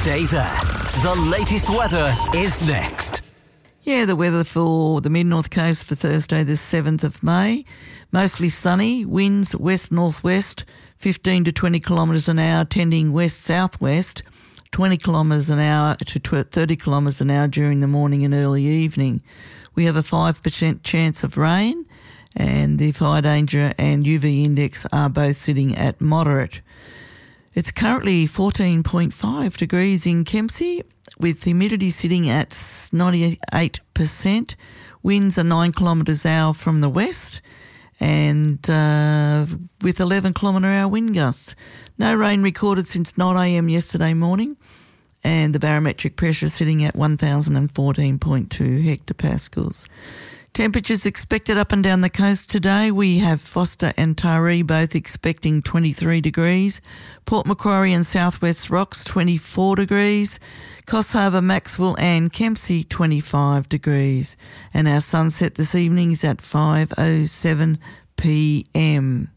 Stay there. The latest weather is next. Yeah, the weather for the mid-north coast for Thursday the 7th of May. Mostly sunny, winds west-northwest, 15 to 20 kilometres an hour, tending west-southwest, 20 kilometres an hour to 30 kilometres an hour during the morning and early evening. We have a 5% chance of rain, and the fire danger and UV index are both sitting at moderate. It's currently 14.5 degrees in Kempsey, with humidity sitting at 98%. Winds are 9 kilometres an hour from the west, and with 11 kilometre hour wind gusts. No rain recorded since 9 a.m. yesterday morning, and the barometric pressure sitting at 1,014.2 hectopascals. Temperatures expected up and down the coast today. We have Foster and Taree both expecting 23 degrees. Port Macquarie and Southwest Rocks 24 degrees. Coffs Harbour, Maxwell and Kempsey 25 degrees. And our sunset this evening is at 5:07 p.m.